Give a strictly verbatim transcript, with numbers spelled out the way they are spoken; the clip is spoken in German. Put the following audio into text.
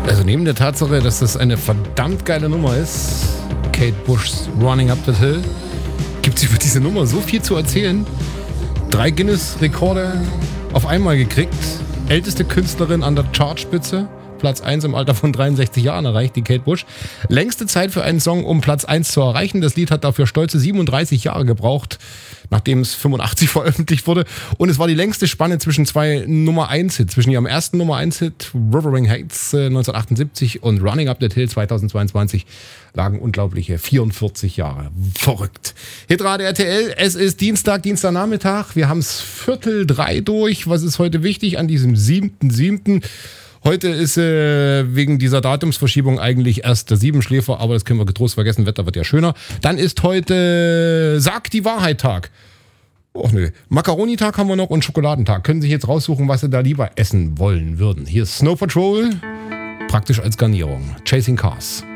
Also neben der Tatsache, dass das eine verdammt geile Nummer ist, Kate Bush's Running Up That Hill, gibt es über diese Nummer so viel zu erzählen. Drei Guinness-Rekorde auf einmal gekriegt. Älteste Künstlerin an der Chartspitze. Platz eins im Alter von dreiundsechzig Jahren erreicht, die Kate Bush. Längste Zeit für einen Song, um Platz eins zu erreichen. Das Lied hat dafür stolze siebenunddreißig Jahre gebraucht, nachdem es fünfundachtzig veröffentlicht wurde. Und es war die längste Spanne zwischen zwei Nummer eins Hits. Zwischen ihrem ersten Nummer eins Hit, Wuthering Heights äh, neunzehnhundertachtundsiebzig und Running Up That Hill zweitausendzweiundzwanzig lagen unglaubliche vierundvierzig Jahre. Verrückt. Hitrate R T L, es ist Dienstag, Dienstagnachmittag. Wir haben es Viertel drei durch. Was ist heute wichtig an diesem siebten siebten? Heute ist äh, wegen dieser Datumsverschiebung eigentlich erst der Siebenschläfer, aber das können wir getrost vergessen, Wetter wird ja schöner. Dann ist heute Sag die Wahrheit Tag. Och nö, Macaroni-Tag haben wir noch und Schokoladentag. Können sich jetzt raussuchen, was sie da lieber essen wollen würden. Hier ist Snow Patrol, praktisch als Garnierung. Chasing Cars.